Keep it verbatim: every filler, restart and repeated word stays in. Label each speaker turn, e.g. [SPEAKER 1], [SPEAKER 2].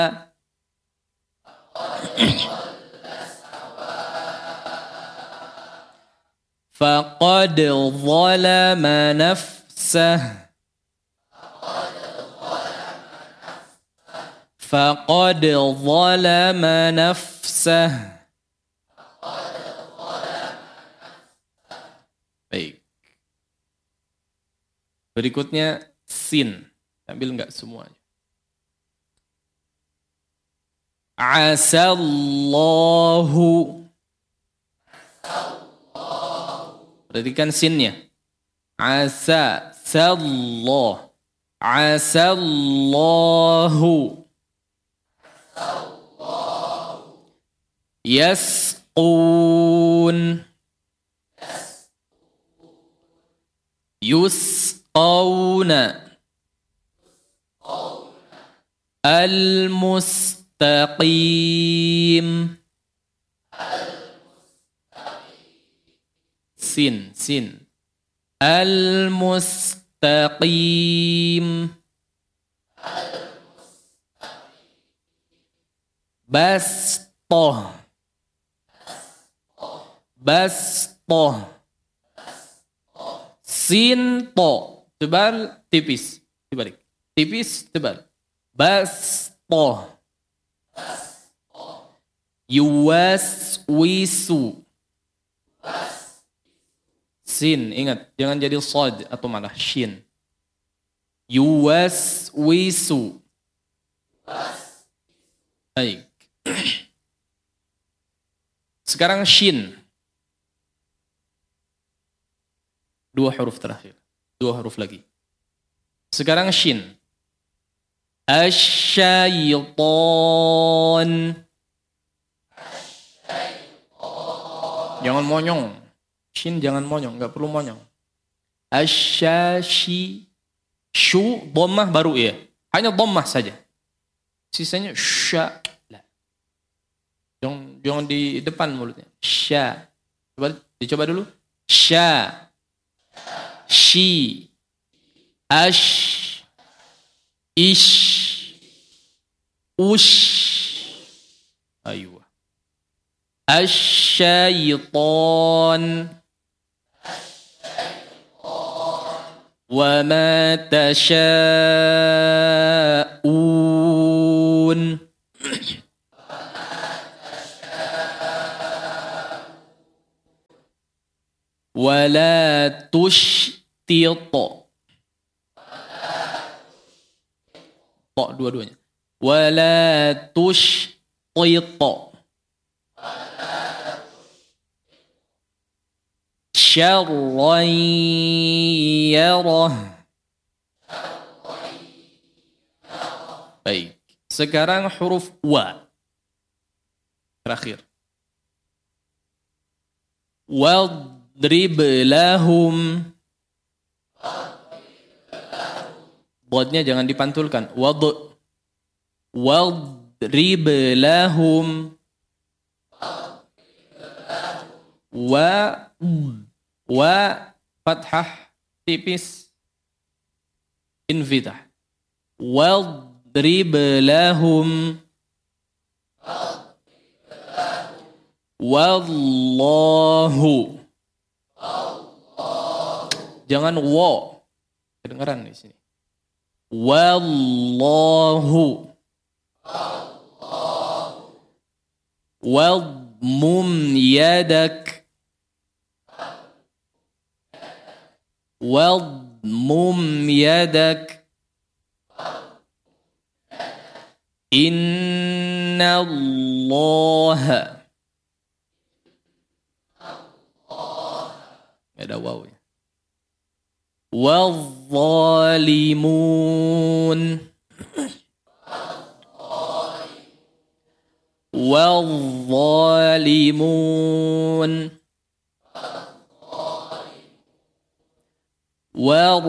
[SPEAKER 1] faqad zalama nafsah faqad zalama nafsah. Baik. Berikutnya sin. Ambil enggak semuanya. Asallahu. Perhatikan sinnya. Asa, sallah. Asallahu. Yasqun. Yusqawna. Al-mustaqim. Sin, sin. Al-mustaqim. Bastoh. Bastoh. Sin, to. Tebal, tipis. Dibalik. Tipis, tebal. Bastoh. Yuwaswisu. Sin, ingat, jangan jadi sod atau malah shin. Yuwaswisu. Baik. Sekarang shin. Dua huruf terakhir. Dua huruf lagi. Sekarang shin. Asyaiton. Jangan monyong. Shin jangan monyong, enggak perlu monyong. Asyashi. Shu, dhammah baru ya. Hanya dhammah saja. Sisanya sya. Jangan, jangan di depan mulutnya. Sya. Coba dicoba dulu. Sya. Shi. Ash. Ish. Ush. Aywa. Asyaiton. Wa ma tasha'un. Wa la tushtita. Ta dua-duanya. Wa la tushtita. Syarran yarah. Baik. Sekarang huruf wa. Terakhir. Wadrib lahum. Bodnya jangan dipantulkan. Wad. Wadrib lahum. Wa. Wa fathah tipis infitah. Wadrib lahum. Wallahu. Jangan wa. Kedengaran di sini. Wallahu. Wadmum yadak. Wadmum yadak. Inna Allah. Ada waw ya. Wal-zalimun. Wal-zalimun. Wal